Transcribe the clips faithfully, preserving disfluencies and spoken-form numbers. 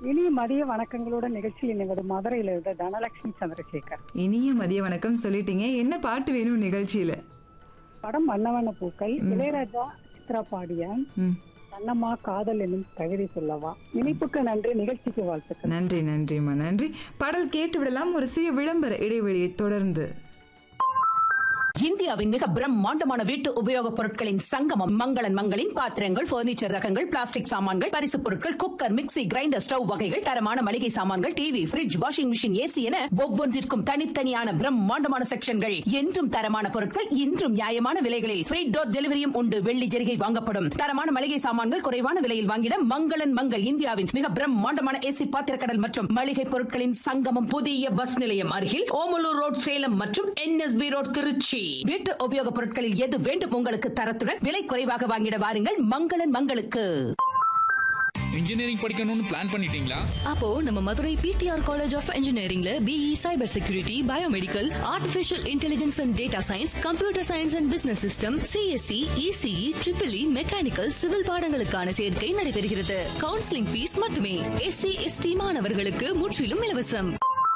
இனிய மதிய வணக்கங்களோட நிகழ்ச்சியில் எங்களோட மதுரையில இருந்த தனலட்சுமி சந்திரசேகர். இனிய மதிய வணக்கம் சொல்லிட்டீங்க. என்ன பாட்டு வேணும் நிகழ்ச்சியில? படம் வண்ணவண்ண பூக்கள், இளையராஜா சித்ரா பாடிய ம். கண்ணம்மா காதல் என்னும் கவிதை சொல்லவா. இனிப்புக்கு நன்றி, நிகழ்ச்சிக்கு வாழ்த்துக்கள். நன்றி நன்றிம்மா நன்றி. பாடல் கேட்டு விடலாம் ஒரு சிறிய விளம்பர இடைவெளியை தொடர்ந்து. இந்தியாவின் மிக பிரம்மாண்டமான வீட்டு உபயோகப் பொருட்களின் சங்கமம் மங்களன் மங்களின் பாத்திரங்கள், பர்னிச்சர் ரகங்கள், பிளாஸ்டிக் சாமான்கள், பரிசுப் பொருட்கள், குக்கர், மிக்ஸி, கிரைண்டர், ஸ்டவ் வகைகள், தரமான மளிகை சாமான்கள், TV, fridge, washing machine, AC என ஒவ்வொன்றிற்கும் தனித்தனியான பிரம்மாண்டமான செக்ஷன்கள். என்றும் தரமான பொருட்கள், இன்றும் நியாயமான விலைகளில் ஃப்ரீ டோர் டெலிவரியும் உண்டு. வெள்ளி ஜெரிகை வாங்கப்படும். தரமான மளிகை சாமான்கள் குறைவான விலையில் வாங்கிட மங்களன் மங்கள் இந்தியாவின் மிக பிரம்மாண்டமான ஏசி பாத்திரக்கடல் மற்றும் மளிகை பொருட்களின் சங்கமம். புதிய பஸ் நிலையம் அருகில் ஓமலூர் ரோட் சேலம் மற்றும் என்எஸ்பி ரோட் திருச்சி. வீட்டு உபயோகப் பொருட்களில் எது வேண்டும் உங்களுக்கு தரத்துடன் விலை குறைவாக வாங்கிட வாருங்கள் மங்களன் மங்களுக்கு. இன்ஜினியரிங் படிக்கணும்னு பிளான் பண்ணிட்டீங்களா? அப்போ நம்ம Madurai PTR college of இன்ஜினியரிங்ல BE cyber security, biomedical, artificial intelligence and data science, computer science and business system, CSC, ECE, triple E, mechanical, civil பாடங்களுக்கான சேர்க்கை நடைபெறுகிறது. கவுன்சிலிங் ஃபீஸ் மட்டுமே. எஸ்சி எஸ்டி மாணவர்களுக்கு முற்றிலும் இலவசம்.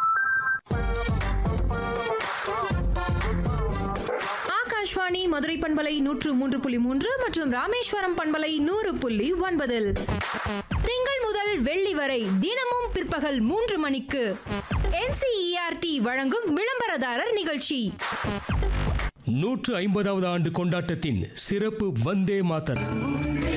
ஆகாஷ்வாணி மதுரை பண்பலை நூற்று மூன்று புள்ளி மூன்று மற்றும் ராமேஸ்வரம் பண்பலை நூறு புள்ளி ஒன்பதில் திங்கள் முதல் வெள்ளி வரை தினமும் பிற்பகல் மூன்று மணிக்கு என்சிஇஆர்டி வழங்கும் விளம்பரதாரர் நிகழ்ச்சி. நூற்று ஐம்பதாவது ஆண்டு கொண்டாட்டத்தின் சிறப்பு வந்தே மாதர்.